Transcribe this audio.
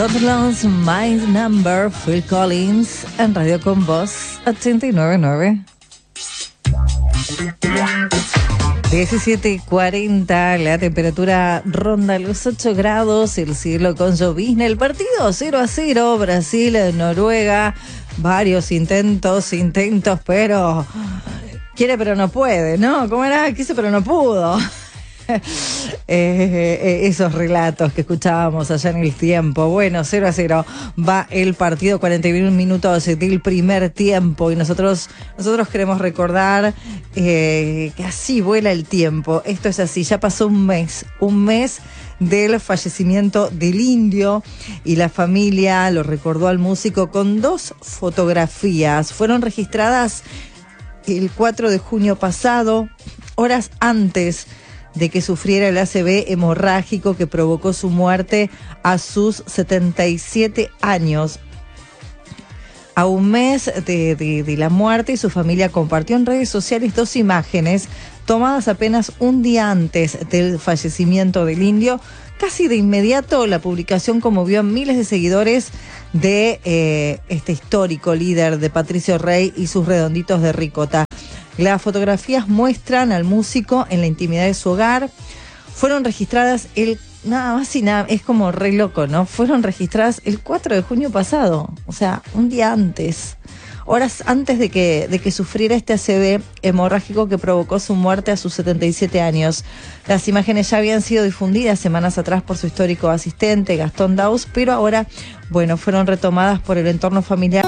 Don't Lose My Number, Phil Collins, en Radio Con Voz 89.9. 17:40, la temperatura ronda los 8 grados, el cielo con llovizna, el partido 0-0, Brasil-Noruega, varios intentos, pero quiere pero no puede, ¿no? ¿Cómo era? Quiso pero no pudo. Esos relatos que escuchábamos allá en el tiempo. Bueno, 0-0 va el partido, 41 minutos del primer tiempo, y nosotros queremos recordar que así vuela el tiempo. Esto es así, ya pasó un mes del fallecimiento del Indio, y la familia lo recordó al músico con 2 fotografías. Fueron registradas el 4 de junio pasado, horas antes de que sufriera el ACV hemorrágico que provocó su muerte a sus 77 años. A un mes de la muerte, y su familia compartió en redes sociales 2 imágenes tomadas apenas un día antes del fallecimiento del Indio. Casi de inmediato la publicación conmovió a miles de seguidores de este histórico líder de Patricio Rey y sus redonditos de ricota. Las fotografías muestran al músico en la intimidad de su hogar. Fueron registradas nada más y nada, es como re loco, ¿no? Fueron registradas el 4 de junio pasado, o sea, un día antes, horas antes de que sufriera este ACV hemorrágico que provocó su muerte a sus 77 años. Las imágenes ya habían sido difundidas semanas atrás por su histórico asistente, Gastón Daus, pero ahora, bueno, fueron retomadas por el entorno familiar